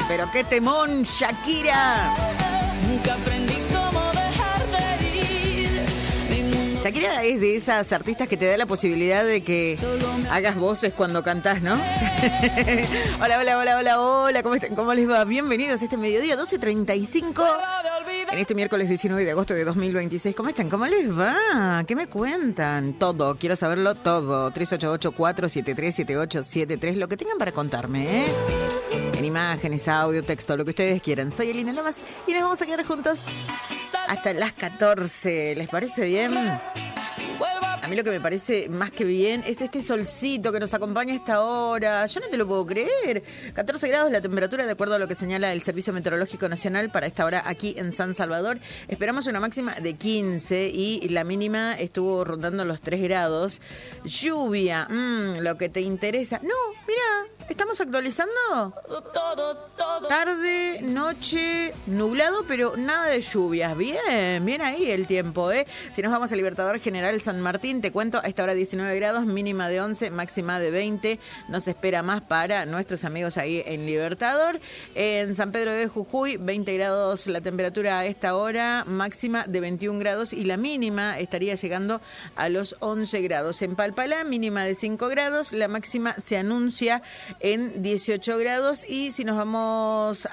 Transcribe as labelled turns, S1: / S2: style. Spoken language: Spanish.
S1: Pero qué temón, Shakira.
S2: Nunca aprendí cómo dejar de ir. Mi mundo
S1: Shakira es de esas artistas que te da la posibilidad de que hagas voces cuando cantás, ¿no? Hola, hola, hola, hola, hola, ¿cómo están? ¿Cómo les va? Bienvenidos a este mediodía, 12:35.
S2: de olvidar.
S1: En este miércoles 19 de agosto de 2026. ¿Cómo están? ¿Cómo les va? ¿Qué me cuentan? Todo, quiero saberlo todo. 388-473-7873, lo que tengan para contarme, ¿eh? En imágenes, audio, texto, lo que ustedes quieran. Soy Elina Lamas y nos vamos a quedar juntos hasta las 14. ¿Les parece bien? A mí lo que me parece más que bien es este solcito que nos acompaña a esta hora. Yo no te lo puedo creer. 14 grados la temperatura de acuerdo a lo que señala el Servicio Meteorológico Nacional para esta hora aquí en San Salvador. Esperamos una máxima de 15 y la mínima estuvo rondando los 3 grados. Lluvia, lo que te interesa. No, mira, estamos actualizando.
S2: Todo.
S1: Tarde, noche, nublado, pero nada de lluvias. Bien, bien ahí el tiempo, ¿eh? Si nos vamos a Libertador General San Martín, te cuento, a esta hora 19 grados, mínima de 11, máxima de 20. No se espera más para nuestros amigos ahí en Libertador. En San Pedro de Jujuy, 20 grados la temperatura a esta hora, máxima de 21 grados y la mínima estaría llegando a los 11 grados. En Palpalá, mínima de 5 grados, la máxima se anuncia en 18 grados y si nos vamos